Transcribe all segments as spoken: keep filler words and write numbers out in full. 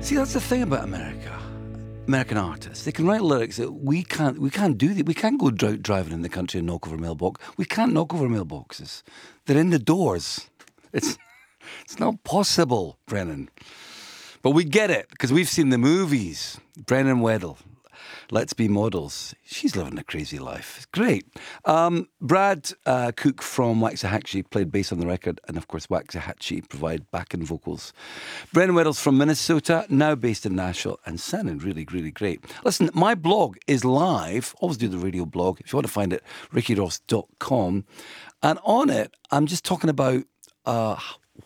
See, that's the thing about America. American artists, they can write lyrics that we can't. We can't do that. We can't go dri- driving in the country and knock over mailbox. We can't knock over mailboxes. They're in the doors. It's it's not possible, Brennan. But we get it because we've seen the movies. Brennan Weddle, Let's Be Models. She's living a crazy life. It's great. Um, Brad uh, Cook from Waxahachie played bass on the record, and of course Waxahachie provide backing vocals. Brennan Weddle's from Minnesota, now based in Nashville, and sounding really, really great. Listen, my blog is live. Always do the radio blog. If you want to find it, ricky ross dot com. And on it, I'm just talking about uh,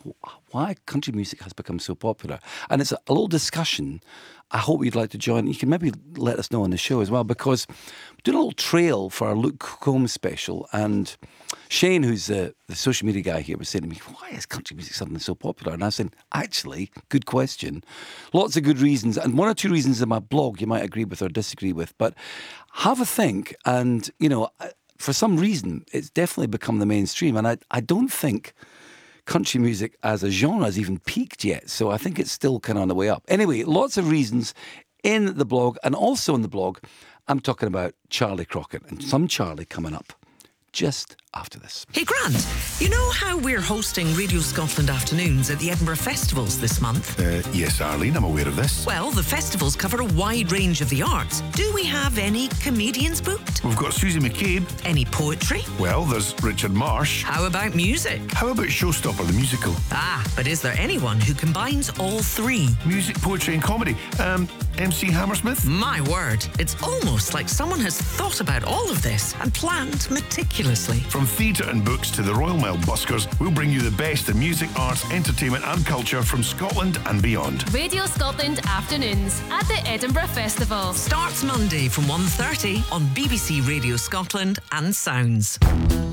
why country music has become so popular. And it's a, a little discussion. I hope you'd like to join. You can maybe let us know on the show as well, because we're doing a little trail for our Luke Combs special. And Shane, who's the, the social media guy here, was saying to me, why is country music suddenly so popular? And I was saying, actually, good question. Lots of good reasons. And one or two reasons in my blog you might agree with or disagree with. But have a think. And, you know, for some reason, it's definitely become the mainstream. And I, I don't think country music as a genre has even peaked yet. So I think it's still kind of on the way up. Anyway, lots of reasons in the blog. And also in the blog, I'm talking about Charlie Crockett and some Charlie coming up just after this. Hey Grant, you know how we're hosting Radio Scotland afternoons at the Edinburgh Festivals this month? Uh, yes, Arlene, I'm aware of this. Well, the festivals cover a wide range of the arts. Do we have any comedians booked? We've got Susie McCabe. Any poetry? Well, there's Richard Marsh. How about music? How about Showstopper, the musical? Ah, but is there anyone who combines all three? Music, poetry and comedy. Um, M C Hammersmith? My word, it's almost like someone has thought about all of this and planned meticulously. From theatre and books to the Royal Mail buskers, we'll bring you the best in music, arts, entertainment and culture from Scotland and beyond. Radio Scotland afternoons at the Edinburgh Festival. Starts Monday from one thirty on B B C Radio Scotland and Sounds.